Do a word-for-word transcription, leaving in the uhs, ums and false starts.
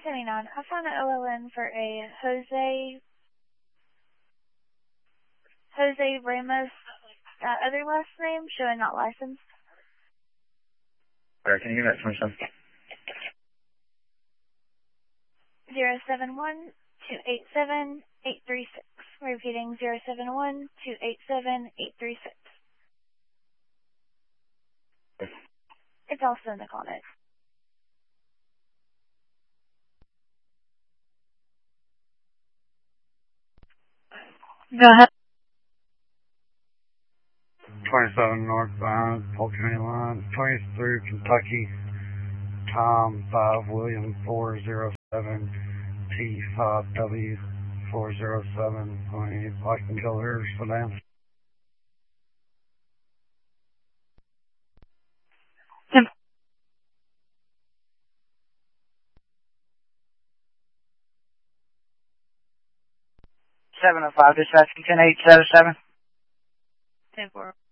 seventy-nine. I found an O L N for a Jose, Jose Ramos, that other last name, showing not licensed. Where can you give that to me, son? zero seven one, two eight seven, eight three six. Repeating, zero seven one, two eight seven, eight three six. It's also in the comments. Go ahead. twenty-seven northbound, Polk County line, twenty-three Kentucky, Tom five William four zero seven, T five W four zero seven, twenty, Viking Killers, Sedan. seven oh five, dispatch, ten eight seven seven. ten four.